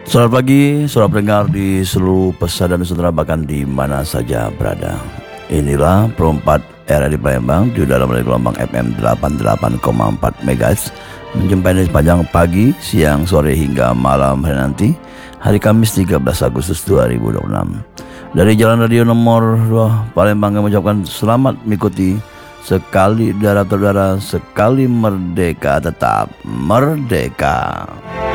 Selamat pagi, saudara pendengar di seluruh pesada Nusantara bahkan di mana saja berada. Inilah Perempat RRI Palembang di udara melalui gelombang FM 88,4 MHz menjumpai di sepanjang pagi, siang, sore hingga malam hari nanti, hari Kamis 13 Agustus 2026. Dari Jalan Radio nomor 2 Palembang kami mengucapkan selamat mengikuti sekali udara terudara, sekali merdeka tetap merdeka.